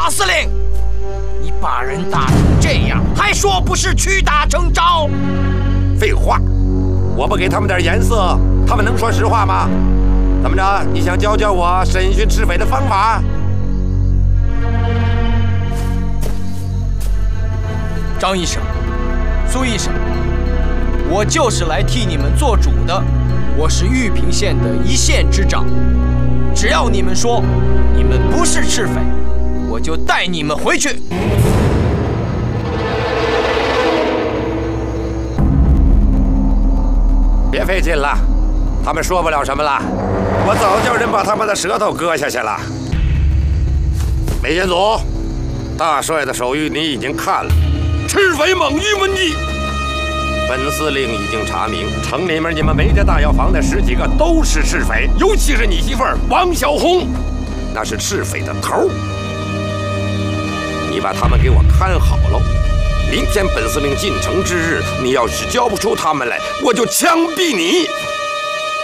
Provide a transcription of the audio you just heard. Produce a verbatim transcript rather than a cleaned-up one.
司令，你把人打成这样，还说不是屈打成招？ 废话，我不给他们点颜色，他们能说实话吗？怎么着？你想教教我审讯赤匪的方法？ 张医生，苏医生，我就是来替你们做主的。我是玉屏县的一县之长，只要你们说你们不是赤匪，我就带你们回去。 别费劲了，他们说不了什么了，我早叫人把他们的舌头割下去了。梅先祖，大帅的手谕你已经看了，赤匪猛于瘟疫。本司令已经查明，城里面你们没在大药房的十几个都是赤匪，尤其是你媳妇儿王小红，那是赤匪的头。你把他们给我看好喽。明天本司令进城之日，你要是交不出他们来，我就枪毙你！